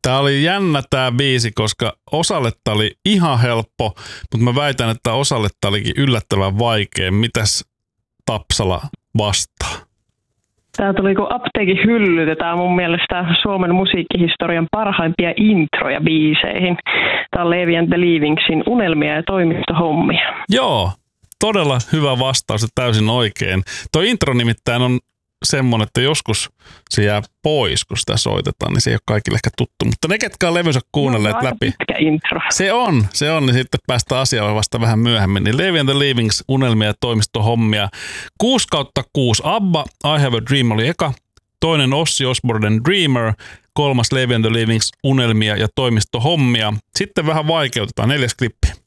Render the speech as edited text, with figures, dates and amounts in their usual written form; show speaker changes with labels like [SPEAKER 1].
[SPEAKER 1] Tää oli jännä tää biisi, koska osalle tää oli ihan helppo, mutta mä väitän, että osalle tää olikin yllättävän vaikea. Mitäs Tapsala vastaa?
[SPEAKER 2] Tää tuli kuin apteekin hyllyt. Tää on mun mielestä Suomen musiikkihistorian parhaimpia introja biiseihin. Tää on Levi and the Leavingsin Unelmia ja toimistohommia.
[SPEAKER 1] Joo, todella hyvä vastaus ja täysin oikein. Tuo intro nimittäin on semmoinen, että joskus se jää pois, kun sitä soitetaan, niin se ei ole kaikille ehkä tuttu. Mutta ne, ketkä on levynsä kuunnelleet läpi.
[SPEAKER 2] Pitkä intro.
[SPEAKER 1] Se on, niin sitten päästään asiaan vasta vähän myöhemmin. Niin Levi and the Leavings, Unelmia ja toimistohommia. 6/6 ABBA, I Have a Dream oli eka. Toinen Ozzy Osbournen Dreamer. 3. Levi and the Leavings, Unelmia ja toimistohommia. Sitten vähän vaikeutetaan. 4. klippi.